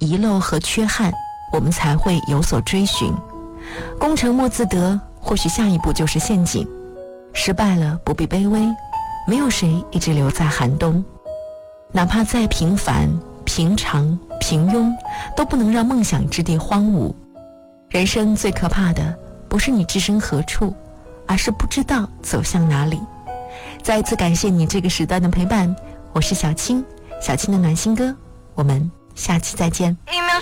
遗漏和缺憾，我们才会有所追寻。功成莫自得，或许下一步就是陷阱。失败了不必卑微，没有谁一直留在寒冬。哪怕再平凡、平常、平庸，都不能让梦想之地荒芜。人生最可怕的，不是你置身何处，而是不知道走向哪里。再一次感谢你这个时段的陪伴，我是小青，小青的暖心歌，我们下期再见。 一秒